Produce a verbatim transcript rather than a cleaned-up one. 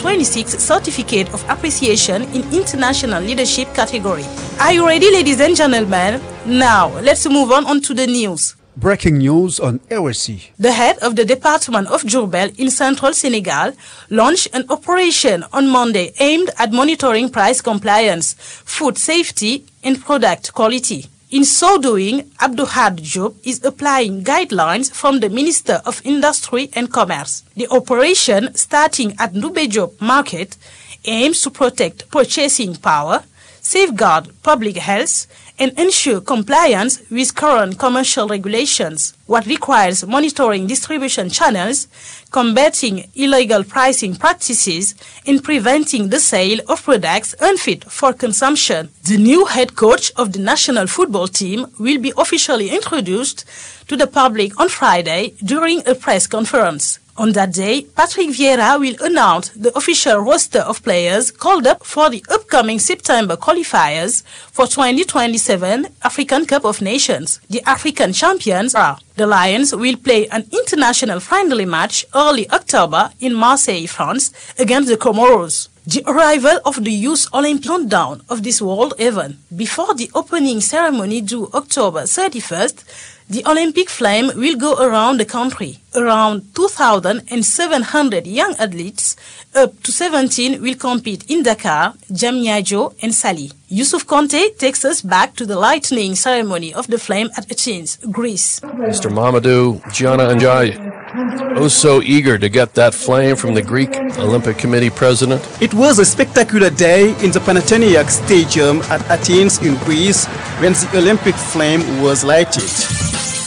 twenty-six Certificate of Appreciation in International Leadership category. Are you ready, ladies and gentlemen? Now, let's move on, on to the news. Breaking news on R S C. The head of the Department of Diourbel in central Senegal launched an operation on Monday aimed at monitoring price compliance, food safety, and product quality. In so doing, Abdouhad Diop is applying guidelines from the Minister of Industry and Commerce. The operation, starting at Ndoubé Diop Market, aims to protect purchasing power, safeguard public health, and ensure compliance with current commercial regulations, what requires monitoring distribution channels, combating illegal pricing practices, and preventing the sale of products unfit for consumption. The new head coach of the national football team will be officially introduced to the public on Friday during a press conference. On that day, Patrick Vieira will announce the official roster of players called up for the upcoming September qualifiers for twenty twenty-seven African Cup of Nations. The African champions are the Lions will play an international friendly match early October in Marseille, France, against the Comoros. The arrival of the Youth Olympic countdown of this world event. Before the opening ceremony due October thirty-first, the Olympic flame will go around the country. Around two thousand seven hundred young athletes, up to seventeen, will compete in Dakar, Diamniadio, and Sali. Youssouf Conte takes us back to the lighting ceremony of the flame at Athens, Greece. Mister Mamadou Gianna Njai, oh so eager to get that flame from the Greek Olympic Committee president. It was a spectacular day in the Panathinaikos Stadium at Athens in Greece when the Olympic flame was lighted.